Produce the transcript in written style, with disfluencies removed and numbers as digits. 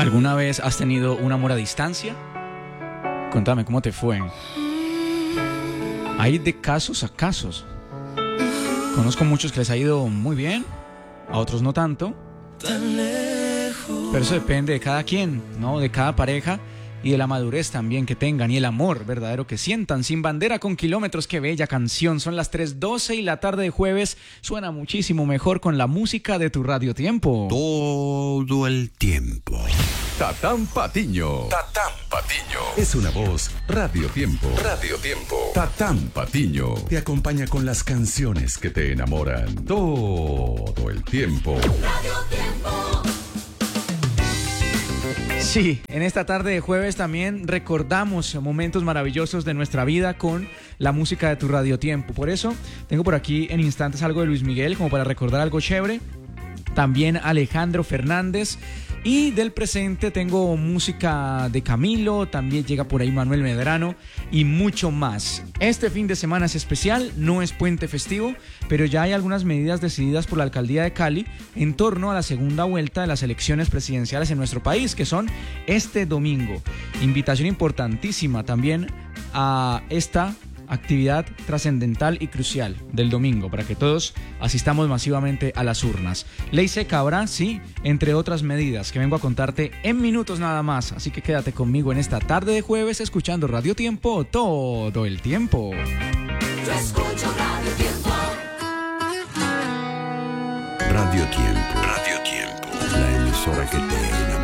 ¿Alguna vez has tenido un amor a distancia? Contame, ¿cómo te fue? Hay de casos a casos. Conozco muchos que les ha ido muy bien, a otros no tanto. Pero eso depende de cada quien, ¿no? De cada pareja y de la madurez también que tengan y el amor verdadero que sientan. Sin bandera con kilómetros, qué bella canción. Son las 3:12 y la tarde de jueves suena muchísimo mejor con la música de tu Radio Tiempo. Todo el tiempo. Tatán Patiño. Tatán Patiño. Es una voz Radio Tiempo. Radio Tiempo. Tatán Patiño te acompaña con las canciones que te enamoran todo el tiempo. Radio Tiempo. Sí, en esta tarde de jueves también recordamos momentos maravillosos de nuestra vida con la música de tu Radio Tiempo. Por eso tengo por aquí en instantes algo de Luis Miguel como para recordar algo chévere. También Alejandro Fernández. Y del presente tengo música de Camilo, también llega por ahí Manuel Medrano y mucho más. Este fin de semana es especial, no es puente festivo, pero ya hay algunas medidas decididas por la Alcaldía de Cali en torno a la segunda vuelta de las elecciones presidenciales en nuestro país, que son este domingo. Invitación importantísima también a esta actividad trascendental y crucial del domingo para que todos asistamos masivamente a las urnas. Ley seca habrá, sí, entre otras medidas que vengo a contarte en minutos nada más. Así que quédate conmigo en esta tarde de jueves escuchando Radio Tiempo todo el tiempo. Yo escucho Radio Tiempo. Radio Tiempo. Radio Tiempo. La emisora que te enamora.